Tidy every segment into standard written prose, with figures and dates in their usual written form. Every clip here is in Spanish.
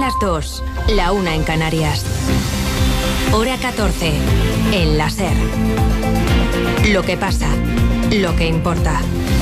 las 2, la 1 en Canarias. Hora 14, en la SER. Lo que pasa, lo que importa.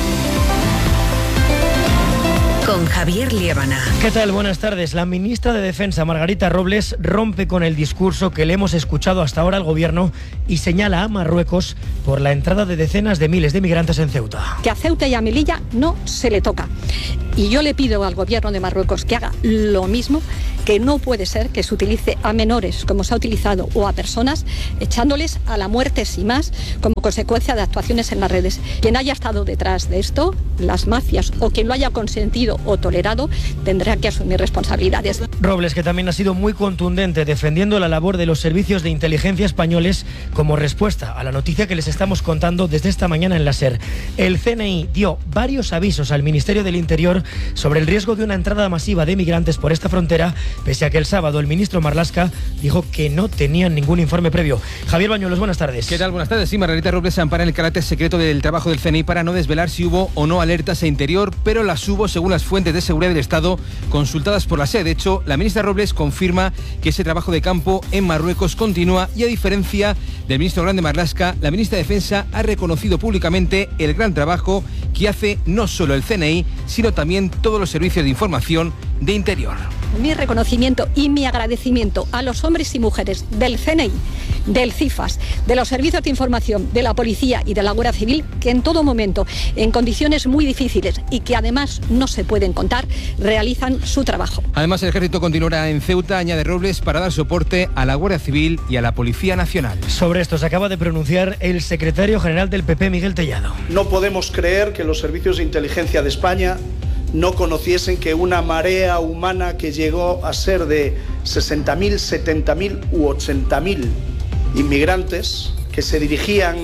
Con Javier Liébana. ¿Qué tal? Buenas tardes. La ministra de Defensa, Margarita Robles, rompe con el discurso que le hemos escuchado hasta ahora al gobierno y señala a Marruecos por la entrada de decenas de miles de migrantes en Ceuta. Que a Ceuta y a Melilla no se le toca. Y yo le pido al gobierno de Marruecos que haga lo mismo, que no puede ser que se utilice a menores, como se ha utilizado, o a personas, echándoles a la muerte sin más, como consecuencia de actuaciones en las redes. Quien haya estado detrás de esto, las mafias, o quien lo haya consentido o tolerado, tendrá que asumir responsabilidades. Robles, que también ha sido muy contundente defendiendo la labor de los servicios de inteligencia españoles como respuesta a la noticia que les estamos contando desde esta mañana en la SER. El CNI dio varios avisos al Ministerio del Interior sobre el riesgo de una entrada masiva de migrantes por esta frontera, pese a que el sábado el ministro Marlaska dijo que no tenían ningún informe previo. Javier Bañuelos, buenas tardes. ¿Qué tal? Buenas tardes. Sí, Margarita Robles se ampara en el carácter secreto del trabajo del CNI para no desvelar si hubo o no alertas a Interior, pero las hubo según las fuentes de seguridad del Estado consultadas por la SER. De hecho, la ministra Robles confirma que ese trabajo de campo en Marruecos continúa y, a diferencia del ministro Grande Marlaska, la ministra de Defensa ha reconocido públicamente el gran trabajo que hace no solo el CNI, sino también todos los servicios de información de Interior. Mi reconocimiento y mi agradecimiento a los hombres y mujeres del CNI, del CIFAS, de los servicios de información, de la policía y de la Guardia Civil, que en todo momento, en condiciones muy difíciles y que además no se pueden contar, realizan su trabajo. Además, el ejército continuará en Ceuta, añade Robles, para dar soporte a la Guardia Civil y a la Policía Nacional. Sobre esto se acaba de pronunciar el secretario general del PP, Miguel Tellado. No podemos creer que los servicios de inteligencia de España no conociesen que una marea humana que llegó a ser de 60.000, 70.000 u 80.000 inmigrantes que se dirigían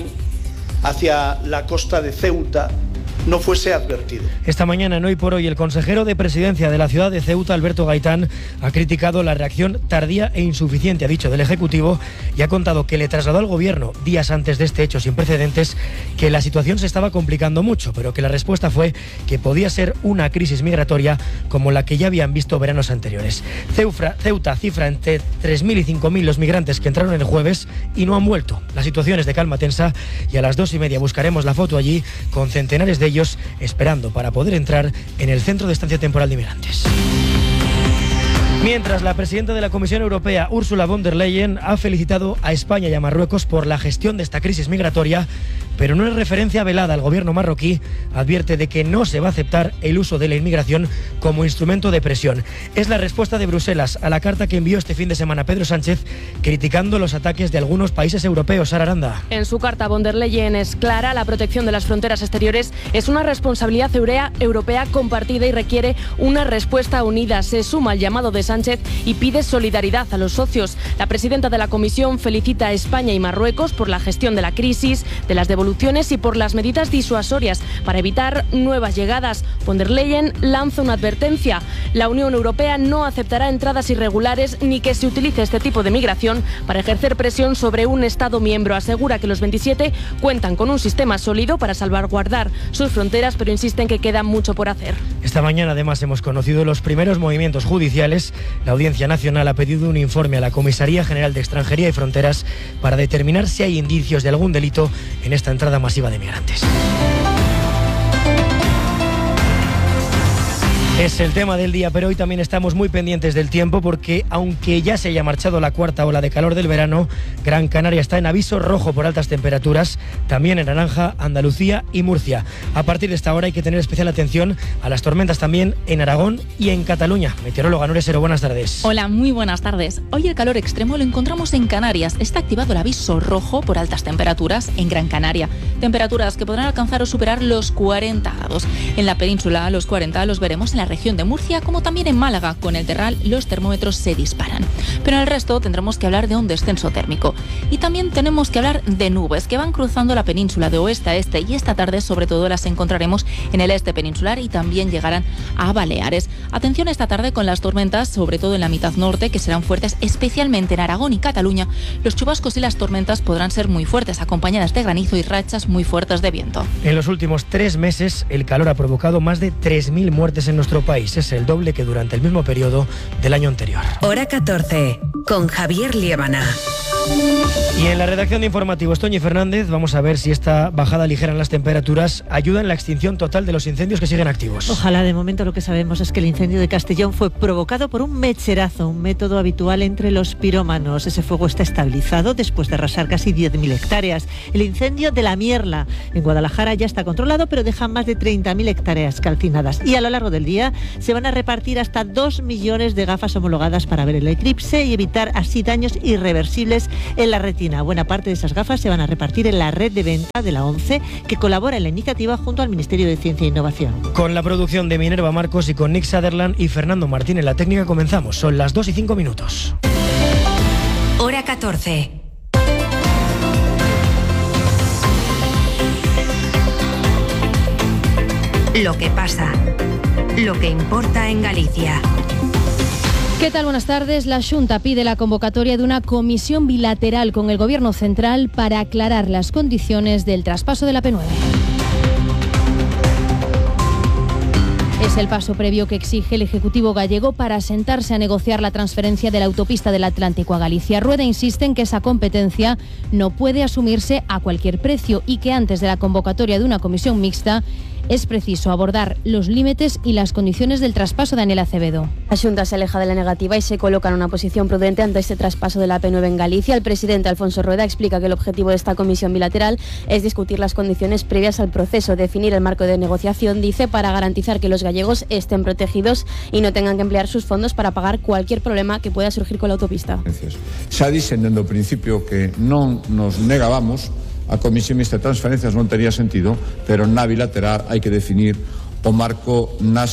hacia la costa de Ceuta no fuese advertido. Esta mañana, en Hoy por Hoy, el consejero de Presidencia de la ciudad de Ceuta, Alberto Gaitán, ha criticado la reacción tardía e insuficiente, ha dicho, del Ejecutivo, y ha contado que le trasladó al Gobierno, días antes de este hecho sin precedentes, que la situación se estaba complicando mucho, pero que la respuesta fue que podía ser una crisis migratoria como la que ya habían visto veranos anteriores. Ceuta cifra entre 3.000 y 5.000 los migrantes que entraron el jueves y no han vuelto. La situación es de calma tensa y a las 2:30 buscaremos la foto allí con centenares de ellos esperando para poder entrar en el Centro de Estancia Temporal de Inmigrantes. Mientras, la presidenta de la Comisión Europea, Ursula von der Leyen, ha felicitado a España y a Marruecos por la gestión de esta crisis migratoria, pero en una referencia velada al gobierno marroquí, advierte de que no se va a aceptar el uso de la inmigración como instrumento de presión. Es la respuesta de Bruselas a la carta que envió este fin de semana Pedro Sánchez, criticando los ataques de algunos países europeos. Sara Aranda. En su carta, von der Leyen es clara: la protección de las fronteras exteriores es una responsabilidad europea compartida y requiere una respuesta unida. Se suma al llamado de Sánchez y pide solidaridad a los socios. La presidenta de la Comisión felicita a España y Marruecos por la gestión de la crisis, de las devoluciones y por las medidas disuasorias para evitar nuevas llegadas. Von der Leyen lanza una advertencia: la Unión Europea no aceptará entradas irregulares ni que se utilice este tipo de migración para ejercer presión sobre un Estado miembro. Asegura que los 27 cuentan con un sistema sólido para salvaguardar sus fronteras, pero insiste en que queda mucho por hacer. Esta mañana, además, hemos conocido los primeros movimientos judiciales. La Audiencia Nacional ha pedido un informe a la Comisaría General de Extranjería y Fronteras para determinar si hay indicios de algún delito en esta entrada masiva de migrantes. Es el tema del día, pero hoy también estamos muy pendientes del tiempo porque, aunque ya se haya marchado la cuarta ola de calor del verano, Gran Canaria está en aviso rojo por altas temperaturas, también en naranja Andalucía y Murcia. A partir de esta hora hay que tener especial atención a las tormentas también en Aragón y en Cataluña. Meteoróloga Nuria Sero, buenas tardes. Hola, muy buenas tardes. Hoy el calor extremo lo encontramos en Canarias. Está activado el aviso rojo por altas temperaturas en Gran Canaria. Temperaturas que podrán alcanzar o superar los 40 grados. En la península, los 40 los veremos en la región de Murcia, como también en Málaga. Con el Terral los termómetros se disparan. Pero en el resto tendremos que hablar de un descenso térmico. Y también tenemos que hablar de nubes que van cruzando la península de oeste a este, y esta tarde sobre todo las encontraremos en el este peninsular y también llegarán a Baleares. Atención esta tarde con las tormentas, sobre todo en la mitad norte, que serán fuertes especialmente en Aragón y Cataluña. Los chubascos y las tormentas podrán ser muy fuertes, acompañadas de granizo y rachas muy fuertes de viento. En los últimos 3 meses, el calor ha provocado más de 3.000 muertes en nuestro nuestro país. Es el doble que durante el mismo periodo del año anterior. Hora 14, con Javier Liébana. Y en la redacción de informativos, Toñi Fernández, vamos a ver si esta bajada ligera en las temperaturas ayuda en la extinción total de los incendios que siguen activos. Ojalá. De momento lo que sabemos es que el incendio de Castellón fue provocado por un mecherazo, un método habitual entre los pirómanos. Ese fuego está estabilizado después de arrasar casi 10.000 hectáreas. El incendio de La Mierla en Guadalajara ya está controlado, pero deja más de 30.000 hectáreas calcinadas. Y a lo largo del día se van a repartir hasta 2 millones de gafas homologadas para ver el eclipse y evitar así daños irreversibles en la retina. Buena parte de esas gafas se van a repartir en la red de venta de la ONCE, que colabora en la iniciativa junto al Ministerio de Ciencia e Innovación. Con la producción de Minerva Marcos y con Nick Sutherland y Fernando Martín en la técnica comenzamos. Son las 2:05. Hora 14. Lo que pasa, lo que importa en Galicia. ¿Qué tal? Buenas tardes. La Xunta pide la convocatoria de una comisión bilateral con el Gobierno central para aclarar las condiciones del traspaso de la P9. Es el paso previo que exige el Ejecutivo gallego para sentarse a negociar la transferencia de la autopista del Atlántico a Galicia. Rueda insiste en que esa competencia no puede asumirse a cualquier precio y que antes de la convocatoria de una comisión mixta es preciso abordar los límites y las condiciones del traspaso de Daniel Acevedo. La Xunta se aleja de la negativa y se coloca en una posición prudente ante este traspaso de la P9 en Galicia. El presidente Alfonso Rueda explica que el objetivo de esta comisión bilateral es discutir las condiciones previas al proceso, definir el marco de negociación, dice, para garantizar que los gallegos estén protegidos y no tengan que emplear sus fondos para pagar cualquier problema que pueda surgir con la autopista. Xa dixen dende o principio que non nos negábamos. A comisión mixta de transferencias non tería sentido, pero na bilateral hai que definir o marco no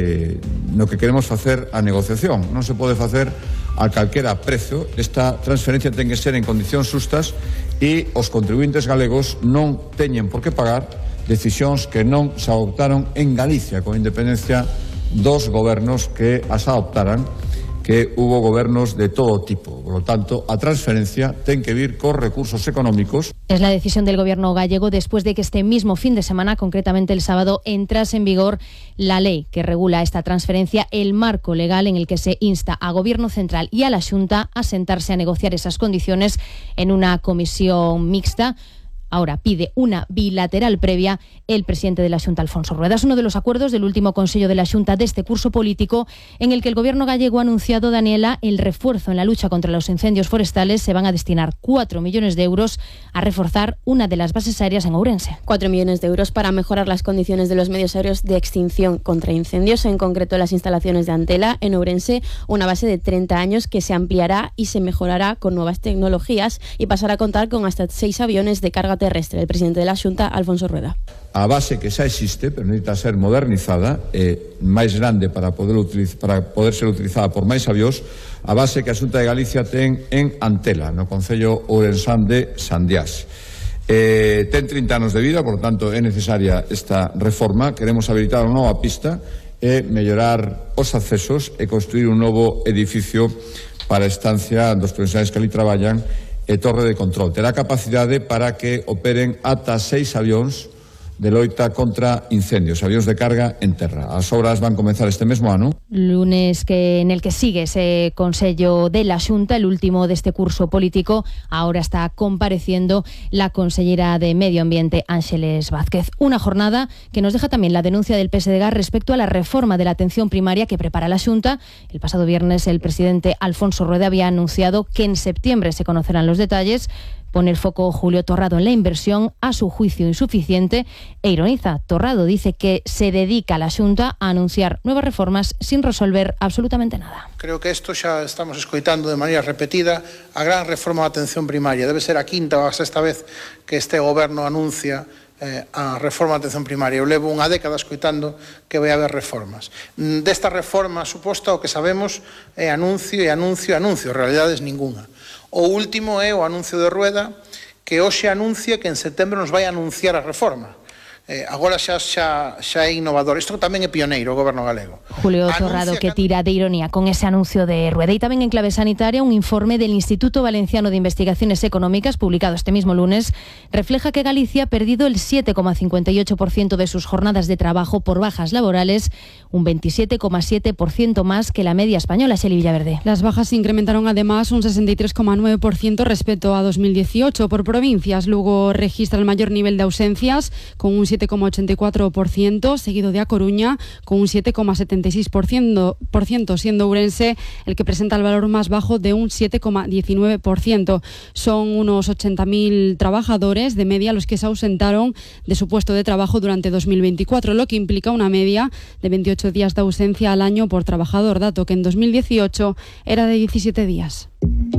que queremos facer a negociación. Non se pode facer a calquera prezo. Esta transferencia ten que ser en condicións justas e os contribuintes galegos non teñen por que pagar decisións que non se adoptaron en Galicia, con independencia dos gobernos que as adoptaran, que hubo gobernos de todo tipo. Por lo tanto, a transferencia ten que vir cos recursos económicos. Es la decisión del Gobierno gallego después de que este mismo fin de semana, concretamente el sábado, entrase en vigor la ley que regula esta transferencia, el marco legal en el que se insta a Gobierno central y a la Xunta a sentarse a negociar esas condiciones en una comisión mixta. Ahora pide una bilateral previa el presidente de la Xunta, Alfonso Rueda. Es uno de los acuerdos del último Consello de la Xunta de este curso político en el que el Gobierno gallego ha anunciado, Daniela, el refuerzo en la lucha contra los incendios forestales. Se van a destinar 4 millones de euros a reforzar una de las bases aéreas en Ourense. 4 millones de euros para mejorar las condiciones de los medios aéreos de extinción contra incendios, en concreto las instalaciones de Antela en Ourense, una base de 30 años que se ampliará y se mejorará con nuevas tecnologías y pasará a contar con hasta 6 aviones de carga terrestre. El presidente de la Xunta, Alfonso Rueda. A base que xa existe, pero necesita ser modernizada e máis grande para poder ser utilizada por máis avións, a base que a Xunta de Galicia ten en Antela, no concello ourensán de Sandiás. Ten 30 anos de vida, por lo tanto é necesaria esta reforma. Queremos habilitar unha nova pista e mellorar os accesos e construir un novo edificio para a estancia dos profesionais que ali traballan e torre de control. Terá capacidade para que operen ata 6 avións de loita contra incendios, avións de carga en terra. As obras van comenzar este mesmo ano. Lunes en el que sigue ese Consello de la Xunta, el último de este curso político. Ahora está compareciendo la consellera de Medio Ambiente, Ángeles Vázquez. Una jornada que nos deja también la denuncia del PSDG respecto a la reforma de la atención primaria que prepara la Xunta. El pasado viernes el presidente Alfonso Rueda había anunciado que en septiembre se conocerán los detalles. Pone el foco Julio Torrado en la inversión, a su juicio insuficiente, e ironiza. Torrado dice que se dedica a la Xunta a anunciar nuevas reformas sin resolver absolutamente nada. Creo que isto xa estamos escoitando de maneira repetida. A gran reforma da atención primaria debe ser a quinta ou a sexta vez que este goberno anuncia a reforma da atención primaria. Eu levo unha década escoitando que vai haber reformas. Desta reforma suposta o que sabemos é anuncio e anuncio e anuncio, realidades ninguna. O último é o anuncio de Rueda, que hoxe anuncia que en setembro nos vai anunciar a reforma. agora xa é innovador. Isto tamén é pioneiro o Goberno galego. Julio Torrado, que tira de ironía con ese anuncio de Rueda. Y también en clave sanitaria, un informe del Instituto Valenciano de Investigaciones Económicas, publicado este mismo lunes, refleja que Galicia ha perdido el 7,58% de sus jornadas de trabajo por bajas laborales, un 27,7% más que la media española. Xeli Villaverde. Las bajas se incrementaron además un 63,9% respecto a 2018. Por provincias, Lugo registra el mayor nivel de ausencias, con un 7,84%, seguido de A Coruña, con un 7,76%, siendo Ourense el que presenta el valor más bajo de un 7,19%. Son unos 80.000 trabajadores de media los que se ausentaron de su puesto de trabajo durante 2024, lo que implica una media de 28 días de ausencia al año por trabajador, dato que en 2018 era de 17 días.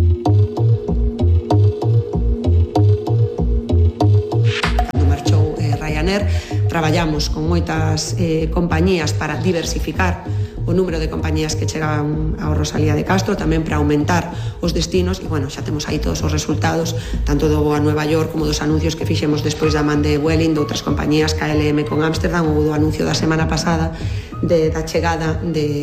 Traballamos con moitas compañías para diversificar o número de compañías que chegan ao Rosalía de Castro, tamén para aumentar os destinos, e bueno, xa temos aí todos os resultados, tanto do voo a Nueva York como dos anuncios que fixemos despois da man de Vueling, de outras compañías, KLM con Ámsterdam, ou do anuncio da semana pasada da chegada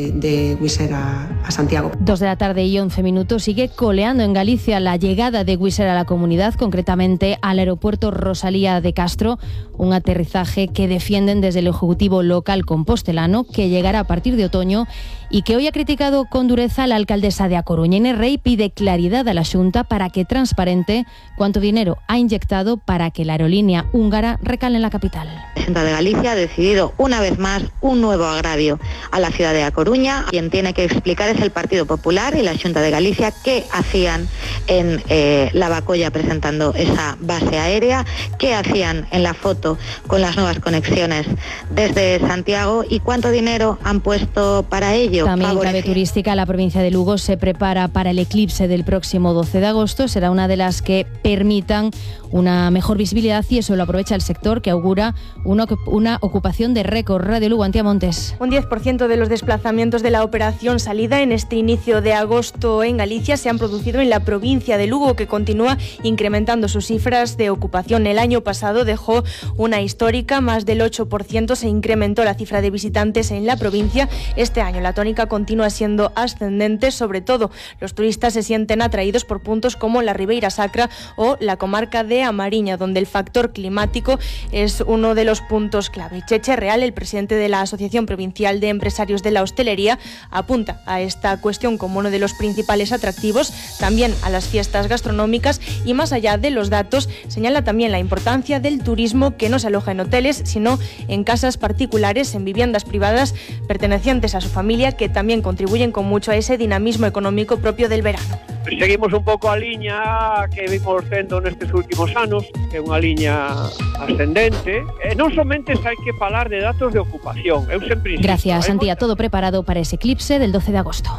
de Wizz Air a Santiago. 2 de la tarde y 11 minutos. Sigue coleando en Galicia la llegada de Wizz Air a la comunidad, concretamente al aeropuerto Rosalía de Castro, un aterrizaje que defienden desde el Ejecutivo local compostelano, que llegará a partir de otoño y que hoy ha criticado con dureza la alcaldesa de A Coruña. Inés Rey pide claridad a la Xunta para que transparente cuánto dinero ha inyectado para que la aerolínea húngara recale en la capital. La Xunta de Galicia ha decidido una vez más un nuevo agravio a la ciudad de A Coruña. Quien tiene que explicar es el Partido Popular y la Xunta de Galicia qué hacían en la Bacolla presentando esa base aérea, qué hacían en la foto con las nuevas conexiones desde Santiago y cuánto dinero han puesto para ello. También en clave turística, la provincia de Lugo se prepara para el eclipse del próximo 12 de agosto. Será una de las que permitan una mejor visibilidad y eso lo aprovecha el sector, que augura una ocupación de récord. Radio Lugo, Antía Montes. Un 10% de los desplazamientos de la operación salida en este inicio de agosto en Galicia se han producido en la provincia de Lugo, que continúa incrementando sus cifras de ocupación. El año pasado dejó una histórica, más del 8% se incrementó la cifra de visitantes en la provincia. Este año la tónica continúa siendo ascendente, sobre todo los turistas se sienten atraídos por puntos como la Ribeira Sacra o la comarca de A Mariña, donde el factor climático es uno de los puntos clave. Cheche Real, el presidente de la Asociación Provincial de Empresarios de la Hostelería, apunta a esta cuestión como uno de los principales atractivos, también a las fiestas gastronómicas, y más allá de los datos señala también la importancia del turismo, que no se aloja en hoteles sino en casas particulares, en viviendas privadas pertenecientes a su familia, que también contribuyen con mucho a ese dinamismo económico propio del verano. Seguimos un pouco a liña que vimos tendo nestes últimos anos, que é unha liña ascendente. Non somente hai que falar de datos de ocupación. Eu sempre insisto, Gracias, Antía. Todo preparado para ese eclipse del 12 de agosto.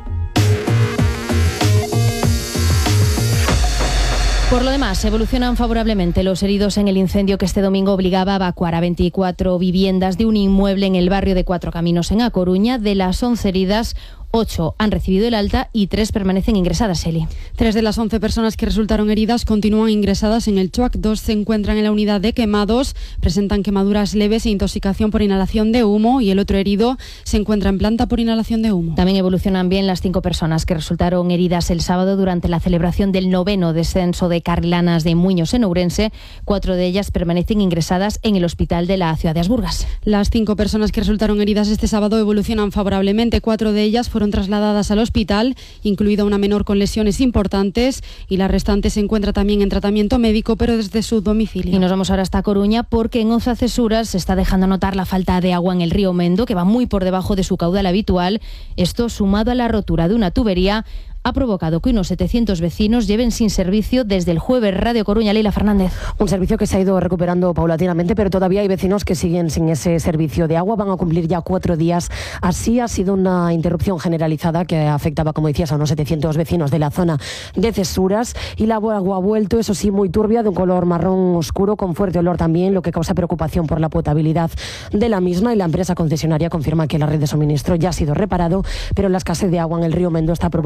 Por lo demás, evolucionan favorablemente los heridos en el incendio que este domingo obligaba a evacuar a 24 viviendas de un inmueble en el barrio de Cuatro Caminos, en A Coruña. De las 11 heridas, 8 han recibido el alta y 3 permanecen ingresadas, Eli. 3 de las 11 personas que resultaron heridas continúan ingresadas en el CHUAC. 2 se encuentran en la unidad de quemados, presentan quemaduras leves e intoxicación por inhalación de humo, y el otro herido se encuentra en planta por inhalación de humo. También evolucionan bien las 5 personas que resultaron heridas el sábado durante la celebración del 9º descenso de Carrilanas de Muiños en Ourense. 4 de ellas permanecen ingresadas en el hospital de la ciudad de Asburgas. Las 5 personas que resultaron heridas este sábado evolucionan favorablemente. 4 de ellas fueron trasladadas al hospital, incluida una menor con lesiones importantes, y la restante se encuentra también en tratamiento médico, pero desde su domicilio. Y nos vamos ahora hasta Coruña, porque en Oza Cesuras se está dejando notar la falta de agua en el río Mendo, que va muy por debajo de su caudal habitual. Esto, sumado a la rotura de una tubería, ha provocado que unos 700 vecinos lleven sin servicio desde el jueves. Radio Coruña, Leila Fernández. Un servicio que se ha ido recuperando paulatinamente, pero todavía hay vecinos que siguen sin ese servicio de agua. Van a cumplir ya 4 días. Así ha sido una interrupción generalizada que afectaba, como decías, a unos 700 vecinos de la zona de Cesuras. Y la agua ha vuelto, eso sí, muy turbia, de un color marrón oscuro, con fuerte olor también, lo que causa preocupación por la potabilidad de la misma. Y la empresa concesionaria confirma que la red de suministro ya ha sido reparado, pero la escasez de agua en el río Mendo está provocando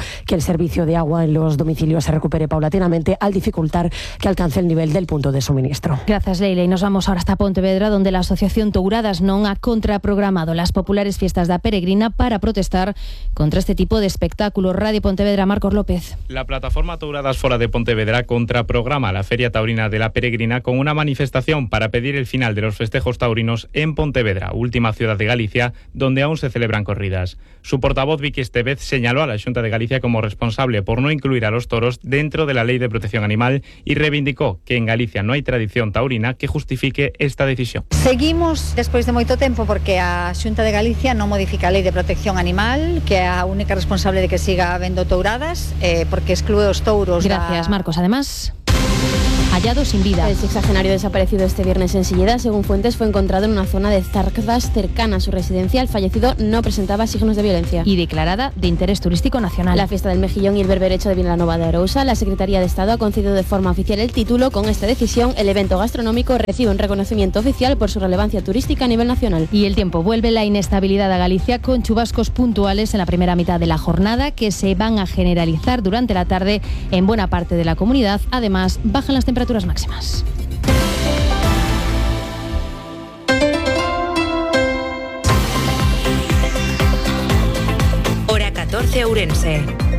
que el servicio de agua en los domicilios se recupere paulatinamente al dificultar que alcance el nivel del punto de suministro. Gracias, Leila. Y nos vamos ahora hasta Pontevedra, donde la Asociación Touradas non ha contraprogramado las populares fiestas da Peregrina para protestar contra este tipo de espectáculos. Radio Pontevedra, Marcos López. La plataforma Touradas Fora de Pontevedra contraprograma la Feria Taurina de la Peregrina con una manifestación para pedir el final de los festejos taurinos en Pontevedra, última ciudad de Galicia, donde aún se celebran corridas. Su portavoz Vicky Estevez señaló a la Xunta de Galicia como responsable por no incluir a los toros dentro de la Ley de Protección Animal y reivindicó que en Galicia no hay tradición taurina que justifique esta decisión. Seguimos despois de moito tempo porque a Xunta de Galicia non modifica a Lei de Protección Animal, que é a única responsable de que siga habendo touradas, porque exclúe os touros. Gracias, Marcos. Además, hallado sin vida. El sexagenario desaparecido este viernes en Silleda, según fuentes, fue encontrado en una zona de Zarcas cercana a su residencia. El fallecido no presentaba signos de violencia. Y declarada de interés turístico nacional. La fiesta del Mejillón y el berberecho de Vilanova de Arousa, la Secretaría de Estado ha concedido de forma oficial el título. Con esta decisión, el evento gastronómico recibe un reconocimiento oficial por su relevancia turística a nivel nacional. Y el tiempo vuelve la inestabilidad a Galicia con chubascos puntuales en la primera mitad de la jornada que se van a generalizar durante la tarde en buena parte de la comunidad. Además, bajan las temperaturas máximas. Hora 14 Ourense.